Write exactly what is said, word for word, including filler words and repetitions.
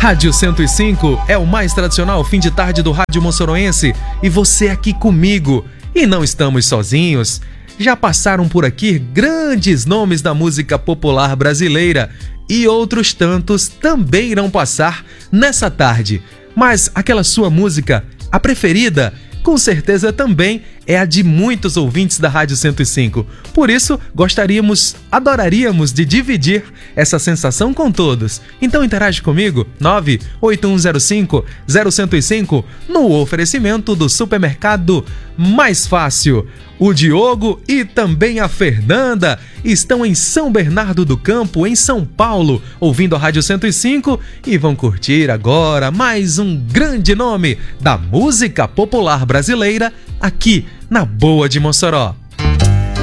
Rádio cento e cinco é o mais tradicional fim de tarde do rádio moçoroense e você aqui comigo. E não estamos sozinhos. Já passaram por aqui grandes nomes da música popular brasileira e outros tantos também irão passar nessa tarde. Mas aquela sua música, a preferida, com certeza também é a de muitos ouvintes da Rádio cento e cinco. Por isso, gostaríamos, adoraríamos de dividir essa sensação com todos. Então interage comigo, nove oito um zero cinco zero zero cinco, no oferecimento do supermercado Mais Fácil. O Diogo e também a Fernanda estão em São Bernardo do Campo, em São Paulo, ouvindo a Rádio cento e cinco e vão curtir agora mais um grande nome da música popular brasileira aqui na Boa de Mossoró.